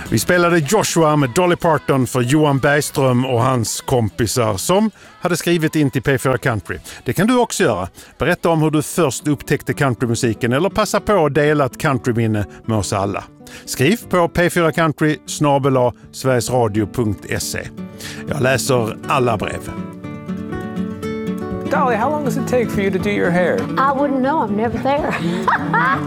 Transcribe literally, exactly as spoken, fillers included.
Vi spelade Joshua med Dolly Parton för Johan Bergström och hans kompisar som hade skrivit in till P fyra Country. Det kan du också göra. Berätta om hur du först upptäckte countrymusiken eller passa på att dela ett countryminne med oss alla. Skriv på p fyra country snabel-a sverigesradio punkt se. Jag läser alla brev. Dolly, how long does it take for you to do your hair? I wouldn't know. I'm never there.